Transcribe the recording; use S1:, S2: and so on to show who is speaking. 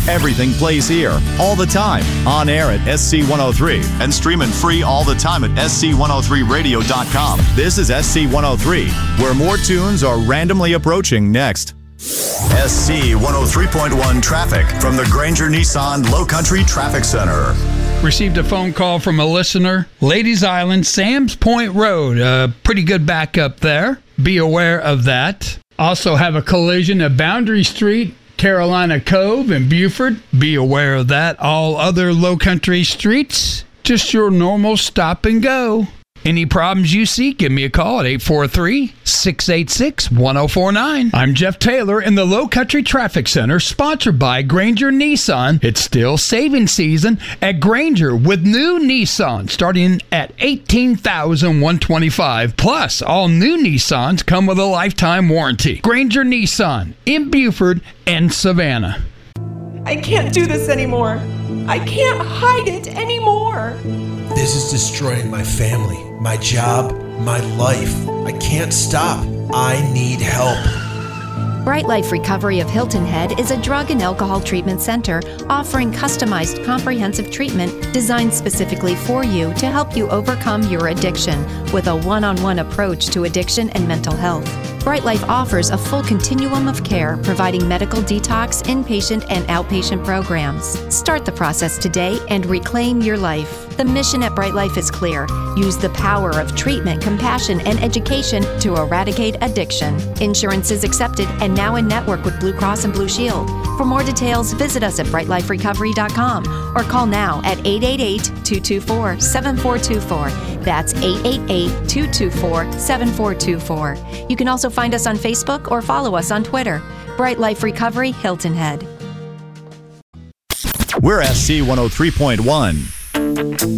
S1: Everything plays here, all the time, on air at SC103, and streaming free all the time at SC103radio.com. This is SC103, where more tunes are randomly approaching next. SC 103.1 traffic from the Granger Nissan Low Country Traffic Center.
S2: Received a phone call from a listener. Ladies Island, Sam's Point Road. Pretty good backup there. Be aware of that. Also have a collision at Boundary Street, Carolina Cove, and Buford. Be aware of that. All other Low Country streets, just your normal stop and go. Any problems you see, give me a call at 843-686-1049. I'm Jeff Taylor in the Low Country Traffic Center, sponsored by Granger Nissan. It's still saving season at Granger with new Nissan starting at $18,125. Plus, all new Nissans come with a lifetime warranty. Granger Nissan in Buford and Savannah.
S3: I can't do this anymore. I can't hide it anymore.
S4: This is destroying my family, my job, my life. I can't stop. I need help.
S5: Bright Life Recovery of Hilton Head is a drug and alcohol treatment center offering customized comprehensive treatment designed specifically for you to help you overcome your addiction with a one-on-one approach to addiction and mental health. Bright Life offers a full continuum of care, providing medical detox, inpatient, and outpatient programs. Start the process today and reclaim your life. The mission at Bright Life is clear. Use the power of treatment, compassion, and education to eradicate addiction. Insurance is accepted and now in network with Blue Cross and Blue Shield. For more details, visit us at brightliferecovery.com or call now at 888-224-7424. That's 888-224-7424. You can also find us on Facebook or follow us on Twitter. Bright Life Recovery, Hilton Head.
S1: We're SC 103.1.